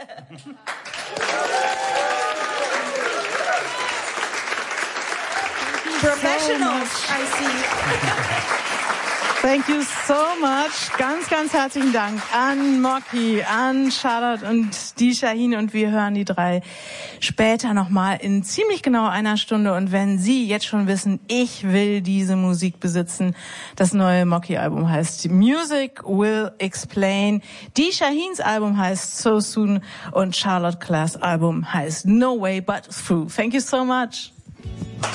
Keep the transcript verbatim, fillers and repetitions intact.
Professionals, I see. Thank you so much. Ganz, ganz herzlichen Dank an Mocky, an Charlotte und die Shaheen. Und wir hören die drei später nochmal in ziemlich genau einer Stunde. Und wenn Sie jetzt schon wissen, ich will diese Musik besitzen, das neue Mocky-Album heißt Music Will Explain. Die Shaheens Album heißt So Soon und Charlotte Class Album heißt No Way But Through. Thank you so much.